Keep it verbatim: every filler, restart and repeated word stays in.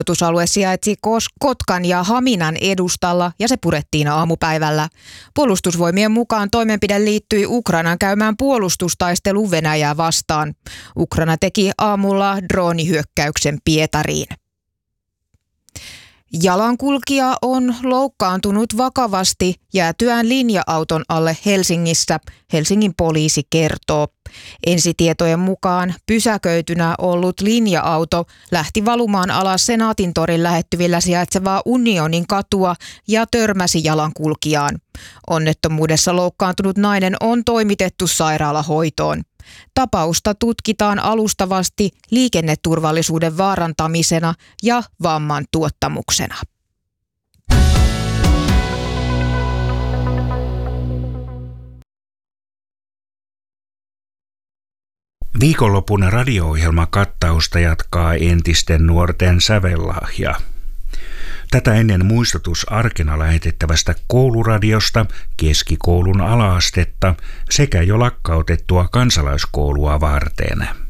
Varoitusalue sijaitsi Kotkan ja Haminan edustalla ja se purettiin aamupäivällä. Puolustusvoimien mukaan toimenpide liittyi Ukrainan käymään puolustustaisteluun Venäjää vastaan. Ukraina teki aamulla droonihyökkäyksen Pietariin. Jalankulkija on loukkaantunut vakavasti jäätyään linja-auton alle Helsingissä, Helsingin poliisi kertoo. Ensitietojen mukaan pysäköitynä ollut linja-auto lähti valumaan alas Senaatintorin lähettyvillä sijaitsevaa Unionin katua ja törmäsi jalankulkijaan. Onnettomuudessa loukkaantunut nainen on toimitettu sairaalahoitoon. Tapausta tutkitaan alustavasti liikenneturvallisuuden vaarantamisena ja vamman tuottamuksena. Viikonlopun radio-ohjelma kattausta jatkaa entisten nuorten sävellahja. Tätä ennen muistutus arkena lähetettävästä kouluradiosta, keskikoulun ala-astetta sekä jo lakkautettua kansalaiskoulua varten.